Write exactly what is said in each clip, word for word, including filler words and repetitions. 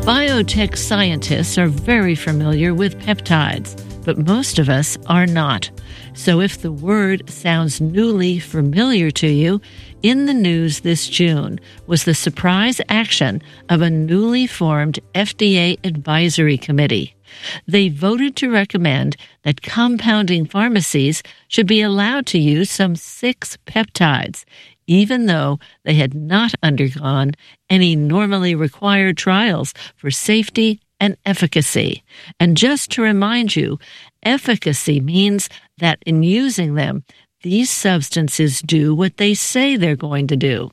Biotech scientists are very familiar with peptides, but most of us are not. So if the word sounds newly familiar to you, in the news this June was the surprise action of a newly formed F D A advisory committee. They voted to recommend that compounding pharmacies should be allowed to use some six peptides, even though they had not undergone any normally required trials for safety and efficacy. And just to remind you, efficacy means that in using them, these substances do what they say they're going to do.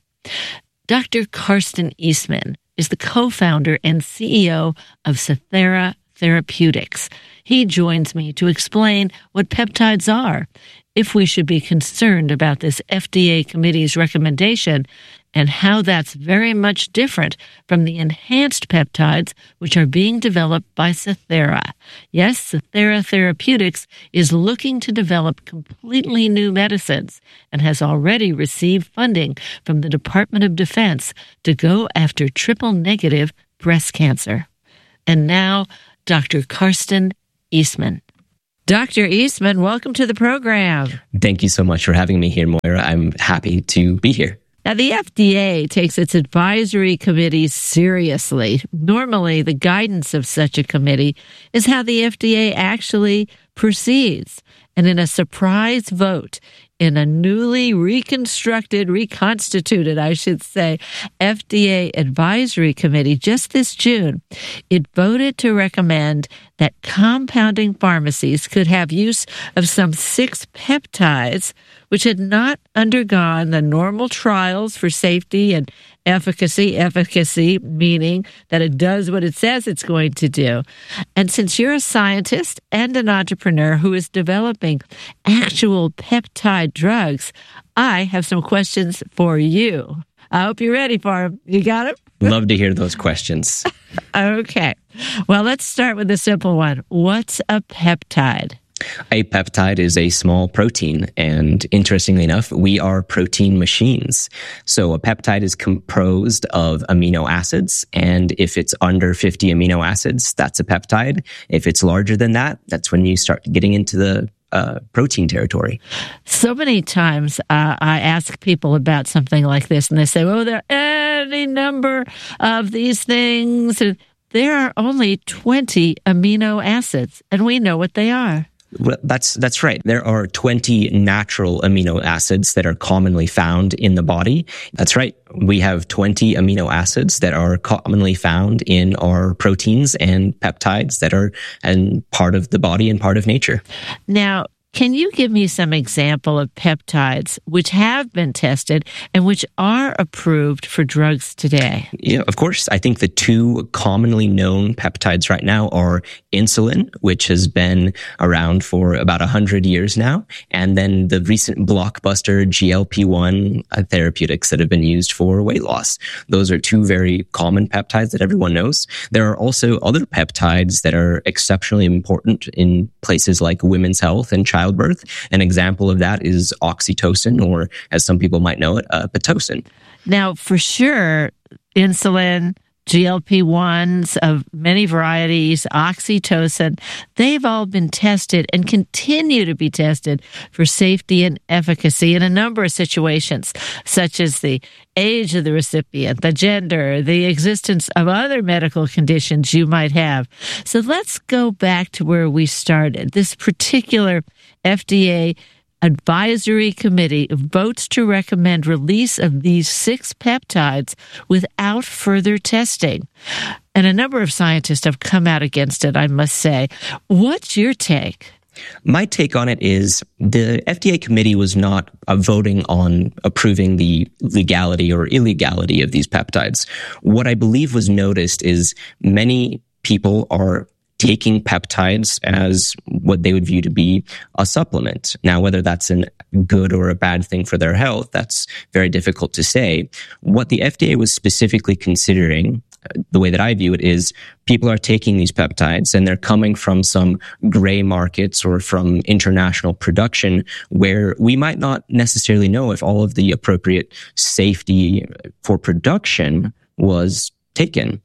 Doctor Karsten Eastman is the co-founder and C E O of Cythera Therapeutics. He joins me to explain what peptides are, if we should be concerned about this F D A committee's recommendation, and how that's very much different from the enhanced peptides which are being developed by Cythera. Yes, Cythera Therapeutics is looking to develop completely new medicines and has already received funding from the Department of Defense to go after triple-negative breast cancer. And now, Doctor Karsten Eastman. Doctor Eastman, welcome to the program. Thank you so much for having me here, Moira. I'm happy to be here. Now, the F D A takes its advisory committees seriously. Normally, the guidance of such a committee is how the F D A actually proceeds. And in a surprise vote, in a newly reconstructed, reconstituted, I should say, F D A advisory committee just this June, it voted to recommend that compounding pharmacies could have use of some six peptides which had not undergone the normal trials for safety and efficacy, efficacy meaning that it does what it says it's going to do. And since you're a scientist and an entrepreneur who is developing actual peptide drugs, I have some questions for you. I hope you're ready for them. You got them? Love to hear those questions. Okay. Well, let's start with the simple one. What's a peptide? A peptide is a small protein, and interestingly enough, we are protein machines. So a peptide is composed of amino acids, and if it's under fifty amino acids, that's a peptide. If it's larger than that, that's when you start getting into the uh, protein territory. So many times uh, I ask people about something like this, and they say, well, there are any number of these things. There are only twenty amino acids, and we know what they are. Well, that's that's right. There are twenty natural amino acids that are commonly found in the body. That's right. We have twenty amino acids that are commonly found in our proteins and peptides that are and part of the body and part of nature. Now, can you give me some example of peptides which have been tested and which are approved for drugs today? Yeah, of course. I think the two commonly known peptides right now are insulin, which has been around for about one hundred years now, and then the recent blockbuster G L P one therapeutics that have been used for weight loss. Those are two very common peptides that everyone knows. There are also other peptides that are exceptionally important in places like women's health and child childbirth. An example of that is oxytocin, or as some people might know it, uh, Pitocin. Now, for sure, insulin, G L P ones of many varieties, oxytocin, they've all been tested and continue to be tested for safety and efficacy in a number of situations, such as the age of the recipient, the gender, the existence of other medical conditions you might have. So let's go back to where we started. This particular F D A advisory committee votes to recommend release of these six peptides without further testing. And a number of scientists have come out against it, I must say. What's your take? My take on it is the F D A committee was not uh, voting on approving the legality or illegality of these peptides. What I believe was noticed is many people are taking peptides as what they would view to be a supplement. Now, whether that's a good or a bad thing for their health, that's very difficult to say. What the F D A was specifically considering, the way that I view it, is people are taking these peptides and they're coming from some gray markets or from international production where we might not necessarily know if all of the appropriate safety for production was taken.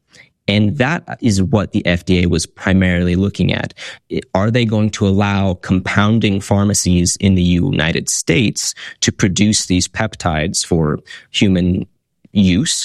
And that is what the F D A was primarily looking at. Are they going to allow compounding pharmacies in the United States to produce these peptides for human use?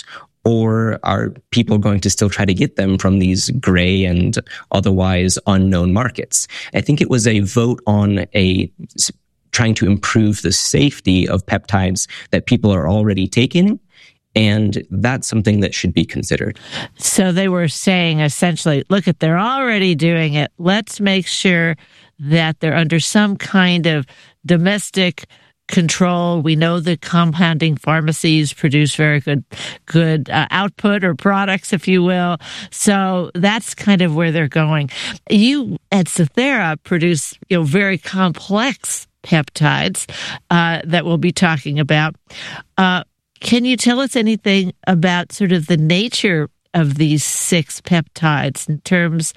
Or are people going to still try to get them from these gray and otherwise unknown markets? I think it was a vote on a trying to improve the safety of peptides that people are already taking. And that's something that should be considered. So they were saying essentially, look, if they're already doing it, let's make sure that they're under some kind of domestic control. We know that compounding pharmacies produce very good, good uh, output or products, if you will. So that's kind of where they're going. You at Cythera produce, you know, very complex peptides uh, that we'll be talking about. Uh, can you tell us anything about sort of the nature of these six peptides in terms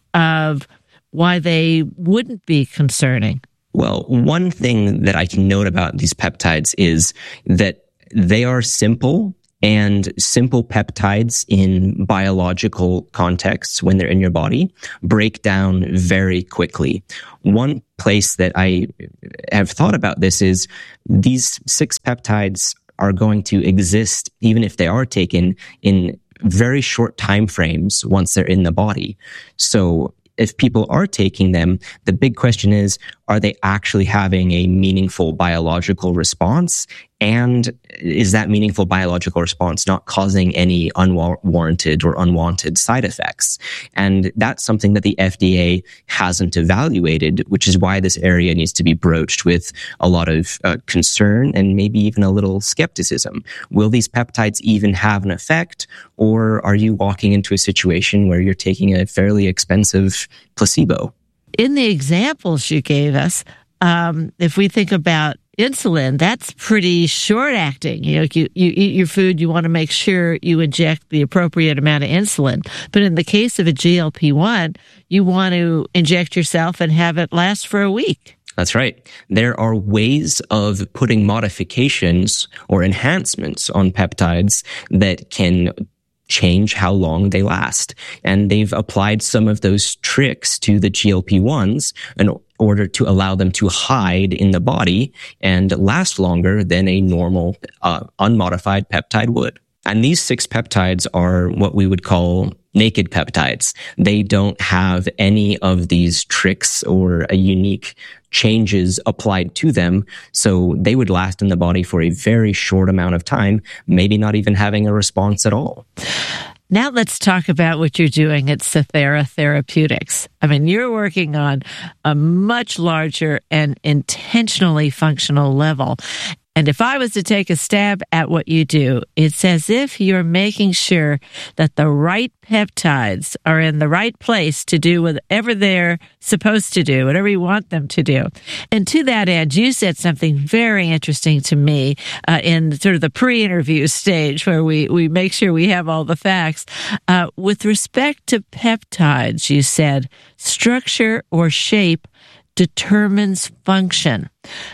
of why they wouldn't be concerning? Well, one thing that I can note about these peptides is that they are simple, and simple peptides in biological contexts, when they're in your body, break down very quickly. One place that I have thought about this is these six peptides are going to exist, even if they are taken, in very short time frames once they're in the body. So if people are taking them, the big question is, are they actually having a meaningful biological response? And is that meaningful biological response not causing any unwarranted or unwanted side effects? And that's something that the F D A hasn't evaluated, which is why this area needs to be broached with a lot of uh, concern and maybe even a little skepticism. Will these peptides even have an effect? Or are you walking into a situation where you're taking a fairly expensive placebo? In the examples you gave us, um, if we think about insulin, that's pretty short acting. You know, you, you eat your food, you want to make sure you inject the appropriate amount of insulin. But in the case of a G L P one, you want to inject yourself and have it last for a week. That's right. There are ways of putting modifications or enhancements on peptides that can change how long they last. And they've applied some of those tricks to the G L P ones in order to allow them to hide in the body and last longer than a normal uh, unmodified peptide would. And these six peptides are what we would call naked peptides. They don't have any of these tricks or a unique changes applied to them. So they would last in the body for a very short amount of time, maybe not even having a response at all. Now let's talk about what you're doing at Cythera Therapeutics. I mean, you're working on a much larger and intentionally functional level. And if I was to take a stab at what you do, it's as if you're making sure that the right peptides are in the right place to do whatever they're supposed to do, whatever you want them to do. And to that end, you said something very interesting to me uh, in sort of the pre-interview stage where we, we make sure we have all the facts. Uh, with respect to peptides, you said structure or shape determines function.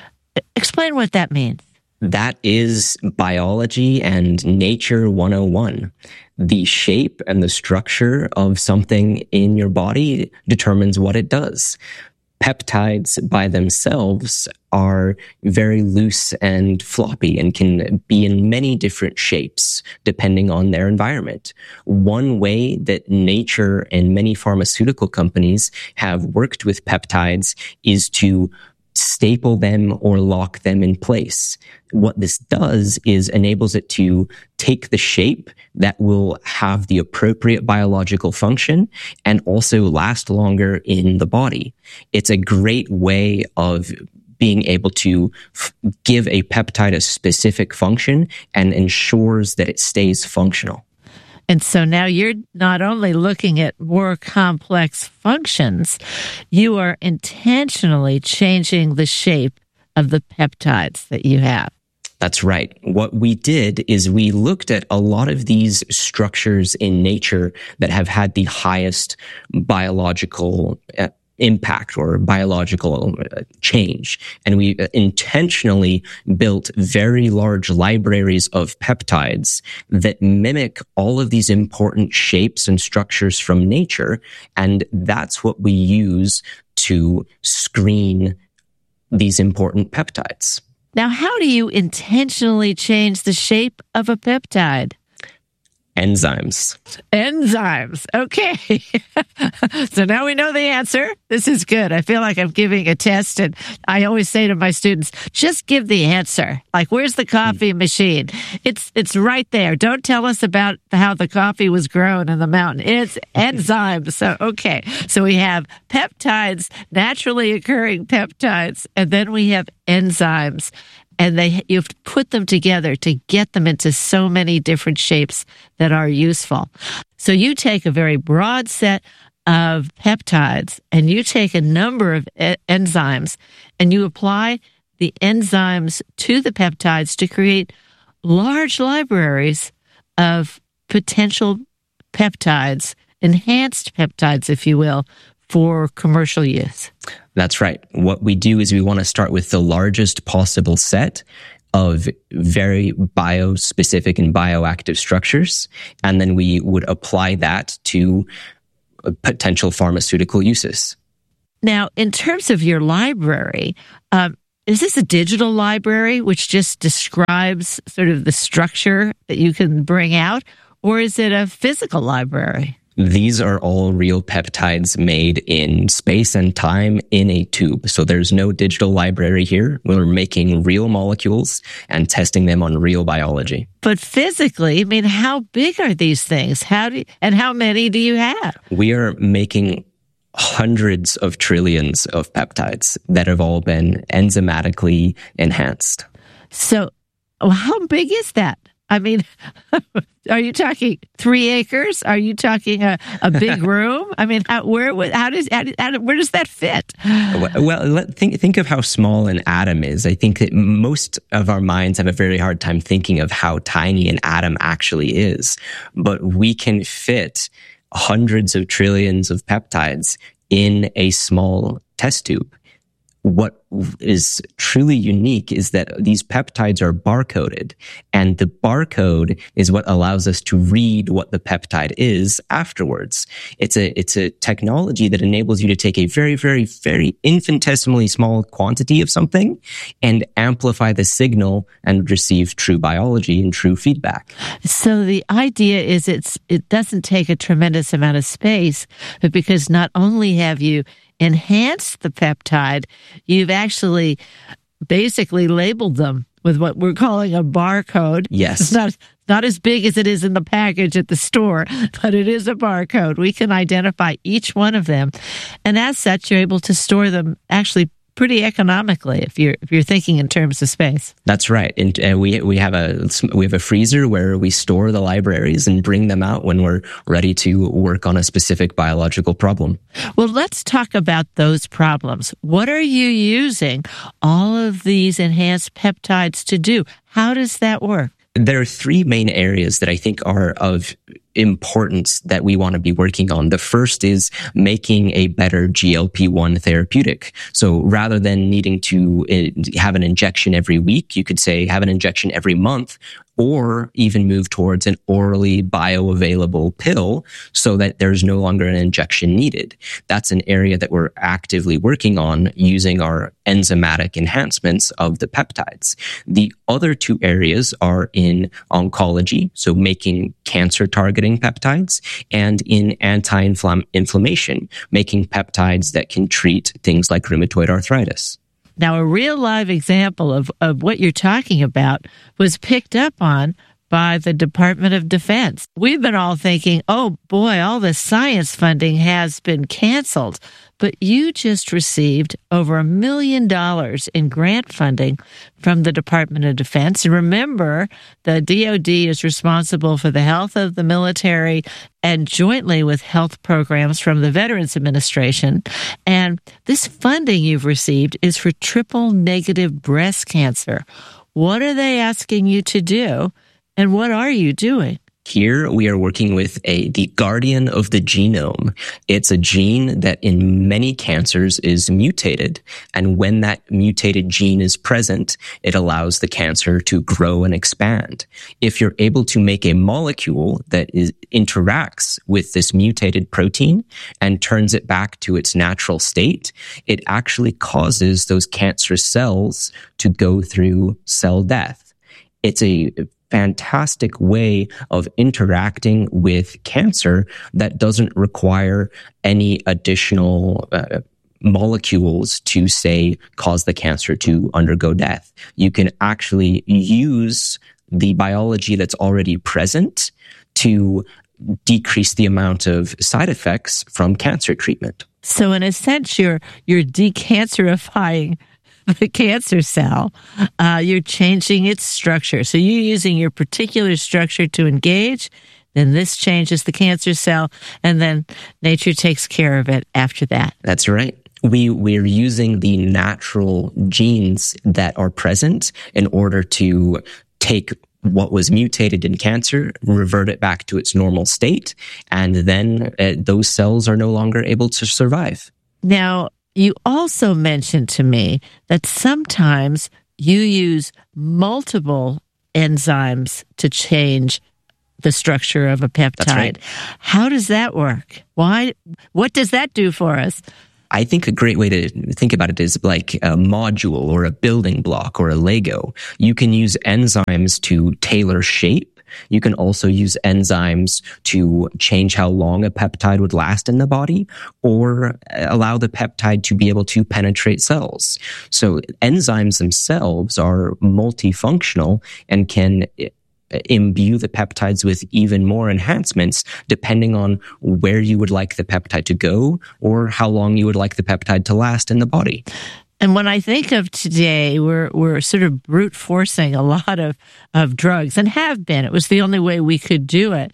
Explain what that means. That is biology and nature one oh one. The shape and the structure of something in your body determines what it does. Peptides by themselves are very loose and floppy and can be in many different shapes depending on their environment. One way that nature and many pharmaceutical companies have worked with peptides is to staple them or lock them in place. What this does is enables it to take the shape that will have the appropriate biological function and also last longer in the body. It's a great way of being able to f- give a peptide a specific function and ensures that it stays functional. And so now you're not only looking at more complex functions, you are intentionally changing the shape of the peptides that you have. That's right. What we did is we looked at a lot of these structures in nature that have had the highest biological impact or biological change. And we intentionally built very large libraries of peptides that mimic all of these important shapes and structures from nature. And that's what we use to screen these important peptides. Now, how do you intentionally change the shape of a peptide? Enzymes. Enzymes. Okay. So now we know the answer. This is good. I feel like I'm giving a test, and I always say to my students, just give the answer. Like, where's the coffee machine? It's it's right there. Don't tell us about how the coffee was grown in the mountain. It's enzymes. So, okay. So we have peptides, naturally occurring peptides, and then we have enzymes. And they you have to put them together to get them into so many different shapes that are useful. So you take a very broad set of peptides and you take a number of e- enzymes and you apply the enzymes to the peptides to create large libraries of potential peptides, enhanced peptides, if you will, for commercial use. That's right. What we do is we want to start with the largest possible set of very biospecific and bioactive structures, and then we would apply that to potential pharmaceutical uses. Now, in terms of your library, um, is this a digital library which just describes sort of the structure that you can bring out, or is it a physical library? These are all real peptides made in space and time in a tube. So there's no digital library here. We're making real molecules and testing them on real biology. But physically, I mean, how big are these things? How do you, and how many do you have? We are making hundreds of trillions of peptides that have all been enzymatically enhanced. So how big is that? I mean, are you talking three acres? Are you talking a, a big room? I mean, how, where how does how, how, where does that fit? Well, let, think think of how small an atom is. I think that most of our minds have a very hard time thinking of how tiny an atom actually is. But we can fit hundreds of trillions of peptides in a small test tube. What is truly unique is that these peptides are barcoded, and the barcode is what allows us to read what the peptide is afterwards. It's a, it's a technology that enables you to take a very, very, very infinitesimally small quantity of something and amplify the signal and receive true biology and true feedback. So the idea is it's, it doesn't take a tremendous amount of space, but because not only have you enhanced the peptide, you've actually basically labeled them with what we're calling a barcode. Yes. It's not, not as big as it is in the package at the store, but it is a barcode. We can identify each one of them. And as such, you're able to store them actually pretty economically if you're if you're thinking in terms of space. That's right. And uh, we we have a we have a freezer where we store the libraries and bring them out when we're ready to work on a specific biological problem. Well, let's talk about those problems. What are you using all of these enhanced peptides to do? How does that work? There are three main areas that I think are of importance that we want to be working on. The first is making a better G L P one therapeutic. So rather than needing to uh, have an injection every week, you could say have an injection every month, or even move towards an orally bioavailable pill so that there's no longer an injection needed. That's an area that we're actively working on using our enzymatic enhancements of the peptides. The other two areas are in oncology, so making cancer targeting peptides, and in anti-inflammation, making peptides that can treat things like rheumatoid arthritis. Now, a real live example of, of what you're talking about was picked up on by the Department of Defense. We've been all thinking, oh boy, all the science funding has been canceled. But you just received over a million dollars in grant funding from the Department of Defense. And remember, the D O D is responsible for the health of the military and jointly with health programs from the Veterans Administration. And this funding you've received is for triple negative breast cancer. What are they asking you to do? And what are you doing? Here we are working with a the guardian of the genome. It's a gene that in many cancers is mutated. And when that mutated gene is present, it allows the cancer to grow and expand. If you're able to make a molecule that is, interacts with this mutated protein and turns it back to its natural state, it actually causes those cancerous cells to go through cell death. It's a fantastic way of interacting with cancer that doesn't require any additional uh, molecules to, say, cause the cancer to undergo death. You can actually use the biology that's already present to decrease the amount of side effects from cancer treatment. So in a sense, you're, you're decancerifying the cancer cell. Uh, you're changing its structure. So you're using your particular structure to engage, then this changes the cancer cell, and then nature takes care of it after that. That's right. We, we're using the natural genes that are present in order to take what was mutated in cancer, revert it back to its normal state, and then uh, those cells are no longer able to survive. Now, you also mentioned to me that sometimes you use multiple enzymes to change the structure of a peptide. That's right. How does that work? Why? What does that do for us? I think a great way to think about it is like a module or a building block or a Lego. You can use enzymes to tailor shape. You can also use enzymes to change how long a peptide would last in the body or allow the peptide to be able to penetrate cells. So enzymes themselves are multifunctional and can imbue the peptides with even more enhancements depending on where you would like the peptide to go or how long you would like the peptide to last in the body. And when I think of today, we're we're sort of brute forcing a lot of, of drugs and have been. It was the only way we could do it.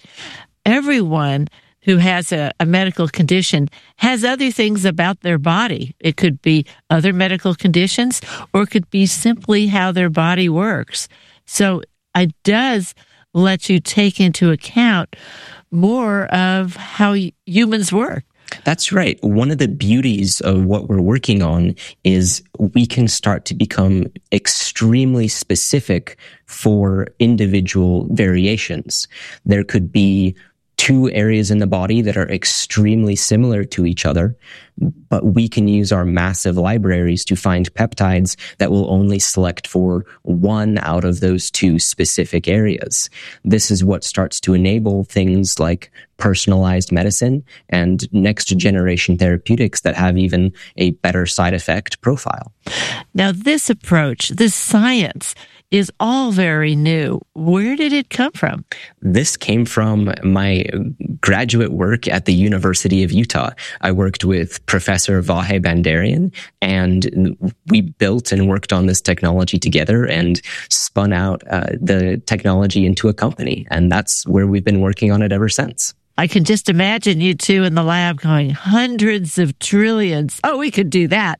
Everyone who has a, a medical condition has other things about their body. It could be other medical conditions or it could be simply how their body works. So it does let you take into account more of how humans work. That's right. One of the beauties of what we're working on is we can start to become extremely specific for individual variations. There could be two areas in the body that are extremely similar to each other, but we can use our massive libraries to find peptides that will only select for one out of those two specific areas. This is what starts to enable things like personalized medicine and next generation therapeutics that have even a better side effect profile. Now, this approach, this science, is all very new. Where did it come from? This came from my graduate work at the University of Utah. I worked with Professor Vahe Bandarian, and we built and worked on this technology together and spun out uh, the technology into a company. And that's where we've been working on it ever since. I can just imagine you two in the lab going, hundreds of trillions. Oh, we could do that.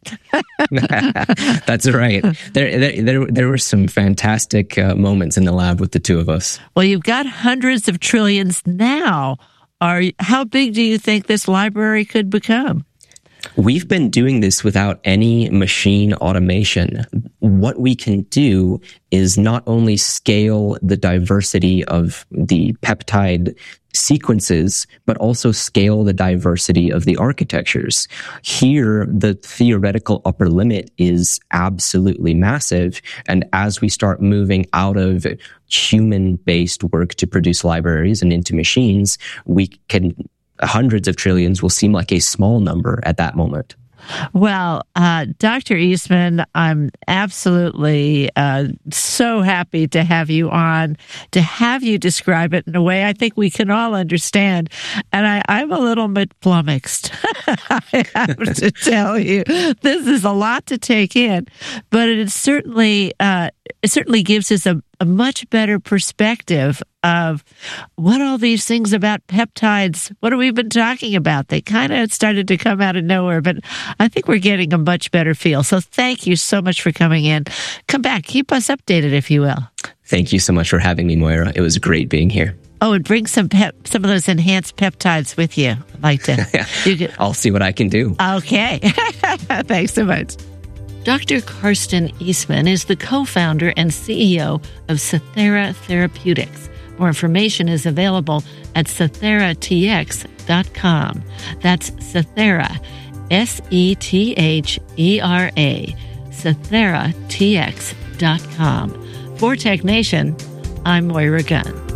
That's right. There, there, there, there were some fantastic uh, moments in the lab with the two of us. Well, you've got hundreds of trillions now. Are how big do you think this library could become? We've been doing this without any machine automation. What we can do is not only scale the diversity of the peptide sequences, but also scale the diversity of the architectures. Here, the theoretical upper limit is absolutely massive. And as we start moving out of human-based work to produce libraries and into machines, we can hundreds of trillions will seem like a small number at that moment. Well, uh, Doctor Eastman, I'm absolutely uh, so happy to have you on, to have you describe it in a way I think we can all understand. And I, I'm a little bit flummoxed, I have to tell you. This is a lot to take in, but it certainly uh, it certainly gives us a, a much better perspective of what all these things about peptides, what have we been talking about? They kind of started to come out of nowhere, but I think we're getting a much better feel. So thank you so much for coming in. Come back. Keep us updated, if you will. Thank you so much for having me, Moira. It was great being here. Oh, and bring some pep, some of those enhanced peptides with you. I'd like to. You could, I'll see what I can do. Okay. Thanks so much. Doctor Karsten Eastman is the co-founder and C E O of Cethera Therapeutics. More information is available at cethera t x dot com. That's Cethera, S E T H E R A, cethera t x dot com. For Tech Nation, I'm Moira Gunn.